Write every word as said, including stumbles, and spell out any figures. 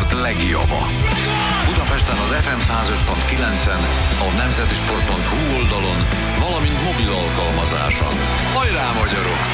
sport legjobb. Budapesten az ef em száz öt pont kilencen, a nemzetisport pont hu oldalon, valamint mobil alkalmazáson. Hajrá, magyarok!